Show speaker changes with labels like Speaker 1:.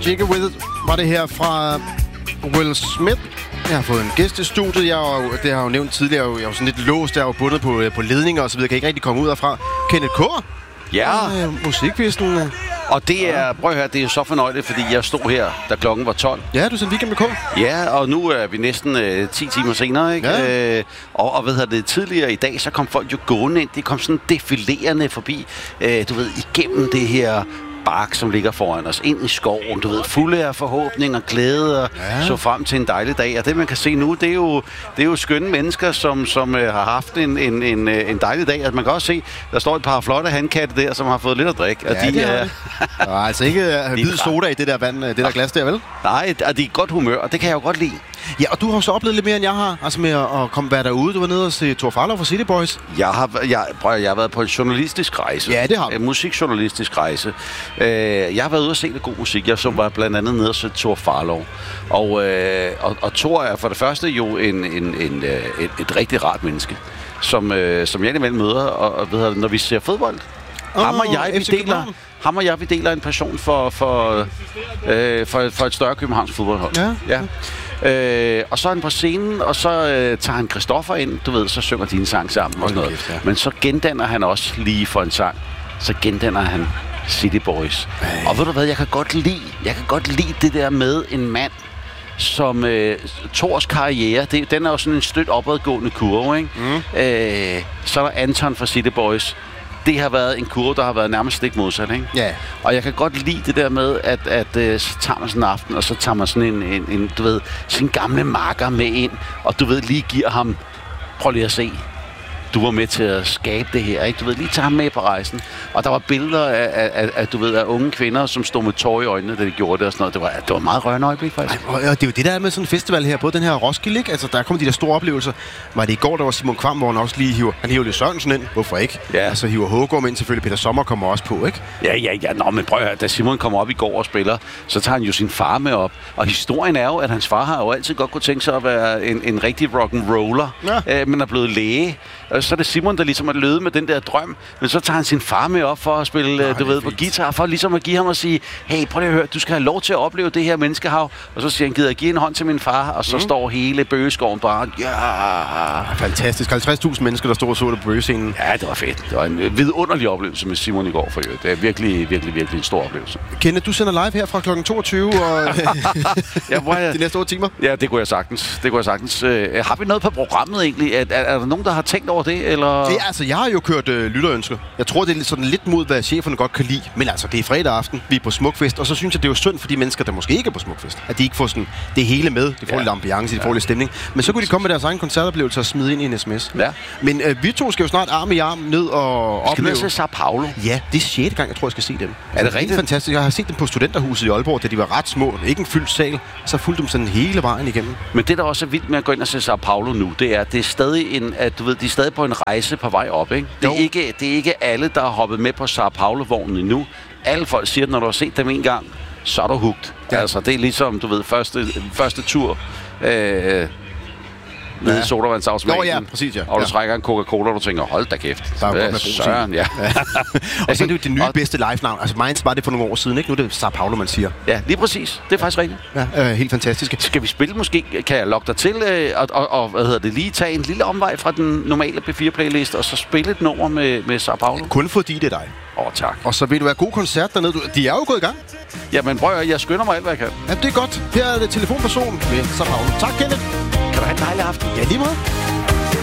Speaker 1: Jigger With It var det her fra Will Smith. Jeg har fået en gæst i studiet. Det har jeg jo nævnt tidligere. Jeg er jo sådan lidt låst. Jeg er jo bundet på ledninger og så videre. Jeg kan ikke rigtig komme ud derfra. Kenneth K.
Speaker 2: Ja.
Speaker 1: Musikquizzen.
Speaker 2: Og det er, prøv at høre, det er så fornøjeligt, fordi jeg stod her, da klokken var 12.
Speaker 1: Ja, du sendte Weekend med K.
Speaker 2: Ja, og nu er vi næsten 10 timer senere, ikke?
Speaker 1: Ja.
Speaker 2: Og hvad hedder det, tidligere i dag, så kom folk jo gående ind. De kom sådan defilerende forbi, du ved, igennem det her bark, som ligger foran os, ind i skoven, du ved, fulde af forhåbning og glæde, og så frem til en dejlig dag. Og det, man kan se nu, det er jo skønne mennesker, som har haft en dejlig dag. Altså, man kan også se, der står et par flotte handkatte der, som har fået lidt at drikke. Og
Speaker 1: ja,
Speaker 2: de er...
Speaker 1: altså ikke hvid soda i det der vand, det der glas der, vel?
Speaker 2: Nej, og de er i godt humør, og det kan jeg jo godt lide.
Speaker 1: Ja, og du har så oplevet lidt mere, end jeg har. Altså med at være derude. Du var nede og se Thor Farlov fra City Boys.
Speaker 2: Jeg har været på en journalistisk rejse.
Speaker 1: Ja, det har du.
Speaker 2: En musikjournalistisk rejse. Jeg har været ude og se lidt god musik. Jeg så var blandt andet nede og se Thor Farlov. Og Thor er for det første jo et rigtig rart menneske, som jeg indimellem møder, og ved jeg, når vi ser fodbold. Ham og jeg, vi deler en passion for et større københavnsk fodboldhold. Ja. Og så er han på scenen, og så tager han Christoffer ind, du ved, så synger de en sang sammen og sådan noget. Kæft, ja. Men så gendanner han også lige for en sang. Så gendanner han City Boys. Og ved du hvad, jeg kan godt lide det der med en mand, som Thors karriere, den er jo sådan en stødt opadgående kurve, ikke? Så er der Anton fra City Boys. Det har været en kurve, der har været nærmest stik modsat, ikke?
Speaker 1: Ja.
Speaker 2: Og jeg kan godt lide det der med, at så tager man sådan en aften, og så tager man sådan en du ved, sin gamle makker med ind, og du ved, lige giver ham, prøv lige at se, du var med til at skabe det her, ikke? Du ved, lige tage ham med på rejsen. Og der var billeder af du ved, af unge kvinder, som stod med tår i øjnene, da de gjorde det og sådan noget. Det var meget rørende øjeblik, faktisk.
Speaker 1: Og det er jo det der med sådan en festival her, både den her Roskilde, ikke? Altså, der kommer de der store oplevelser. Var det i går, der var Simon Kvam, hvor han også lige hiver lidt Sørensen ind. Hvorfor ikke?
Speaker 2: Ja.
Speaker 1: Altså, hiver Hågård ind, selvfølgelig. Peter Sommer kommer også på, ikke?
Speaker 2: Ja. Nå, men prøv at høre, da Simon kommer op i går og spiller, så tager han jo sin far med op. Og historien er jo, at hans far har jo altid godt kunne tænke sig at være en rigtig rock'n'roller, men er blevet læge. Og så er det Simon, der ligesom er løde med den der drøm, men så tager han sin far med op for at spille, du ved, på guitar, for ligesom at give ham og sige, hey, prøv lige at høre, du skal have lov til at opleve det her menneskehav. Og så siger han, gider jeg give en hånd til min far, og så står hele bøgeskoven bare,
Speaker 1: Fantastisk. 50.000 mennesker, der stod og så det på bøgescenen.
Speaker 2: Ja, det var fedt. Det var en vidunderlig oplevelse med Simon i går for øvrigt. Det er virkelig, virkelig, virkelig en stor oplevelse.
Speaker 1: Kenneth, du sender live her fra kl. 22 og de næste 8 timer.
Speaker 2: Ja, det kunne jeg sagtens. Har vi noget på programmet egentlig? Er der nogen, der har tænkt over det? Eller?
Speaker 1: Det er, altså, jeg har jo kørt lytterønsker. Jeg tror, det er sådan lidt mod, hvad cheferne godt kan lide. Men altså, det er fredag aften, vi er på Smukfest, og så synes jeg, det er jo synd for de mennesker, der måske ikke er på Smukfest. At de ikke får sådan det hele med. De får lidt ambiance, de får lidt stemning. Men så kunne de komme med deres egen koncertoplevelse og smide ind i en sms.
Speaker 2: Ja.
Speaker 1: Men vi to skal jo snart arm i arm ned og opleve.
Speaker 2: Skal vi se Sao Paulo?
Speaker 1: Ja, det er 6. gang, jeg tror, jeg skal se dem.
Speaker 2: Er det rigtigt?
Speaker 1: Fantastisk. Jeg har set dem på Studenterhuset i Aalborg, da de var ret små. Ikke en fyldt sal. Så fulgte dem sådan hele vejen igennem.
Speaker 2: Men det, der også er vildt med at gå ind og se Sao Paulo nu, det er stadig du ved, de er stadig på en rejse på vej op, ikke? Det er ikke alle, der har hoppet med på Sao Paulo-vognen endnu. Alle folk siger, at når du har set dem en gang, så er du hugt. Ja. Altså, det er ligesom, du ved, første tur nede i sodavandsautomaten.
Speaker 1: Ja, præcis, ja.
Speaker 2: Og du trækker en Coca-Cola, og du tænker, hold da kæft.
Speaker 1: Søren, ja. Og så er det jo det nye bedste live-navn. Altså, Minds var det for nogle år siden, ikke? Nu er det Sao Paulo, man siger.
Speaker 2: Ja, lige præcis. Det er faktisk rigtigt.
Speaker 1: Ja, helt fantastisk.
Speaker 2: Skal vi spille måske? Kan jeg lokke dig til og lige tage en lille omvej fra den normale P4-playlist, og så spille et nummer med Sao Paulo?
Speaker 1: Kun fordi det er dig.
Speaker 2: Tak.
Speaker 1: Og så vil du være god koncert dernede. De er jo gået i gang.
Speaker 2: Jamen prøv at jeg skynder mig alt, hvad jeg kan.
Speaker 1: Ja, det er godt. Her er det telefonperson med Sao Paulo. Tak, Kenneth.
Speaker 2: Kan du have en dejlig aften?
Speaker 1: Ja, lige måde.